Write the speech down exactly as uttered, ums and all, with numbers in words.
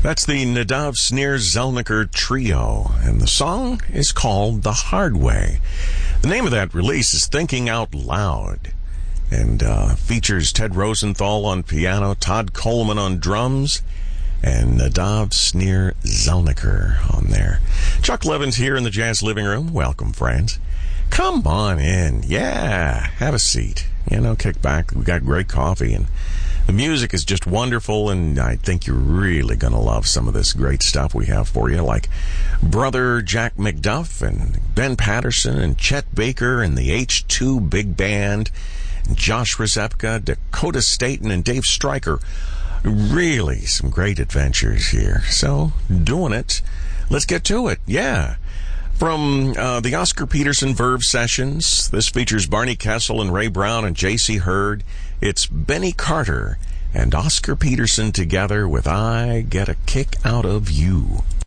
That's the Nadav Snir Zelniker Trio, and the song is called The Hard Way. The name of that release is Thinking Out Loud, and uh, features Ted Rosenthal on piano, Todd Coleman on drums, and Nadav Snir Zelniker on there. Chuck Levins here in the Jazz Living Room. Welcome, friends. Come on in. Yeah, have a seat. You know, kick back. We got great coffee, and the music is just wonderful, and I think you're really going to love some of this great stuff we have for you, like Brother Jack McDuff and Ben Patterson and Chet Baker and the H two Big Band, and Josh Rzepka, Dakota Staton, and Dave Stryker. Really some great adventures here. So, doing it. Let's get to it. Yeah. From uh, the Oscar Peterson Verve Sessions, this features Barney Kessel and Ray Brown and J C Hurd. It's Benny Carter and Oscar Peterson together with I Get a Kick Out of You.